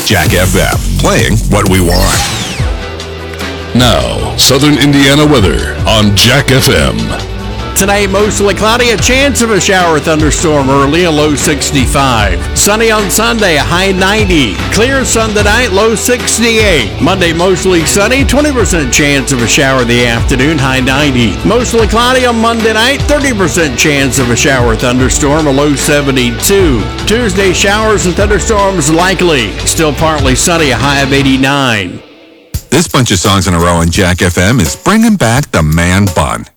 Jack FM, playing what we want. Now, Southern Indiana weather on Jack FM. Tonight, mostly cloudy, a chance of a shower thunderstorm early, a low 65. Sunny on Sunday, a high 90. Clear Sunday night, low 68. Monday, mostly sunny, 20% chance of a shower in the afternoon, high 90. Mostly cloudy on Monday night, 30% chance of a shower thunderstorm, a low 72. Tuesday, showers and thunderstorms likely. Still partly sunny, a high of 89. This bunch of songs in a row on Jack FM is bringing back the man bun.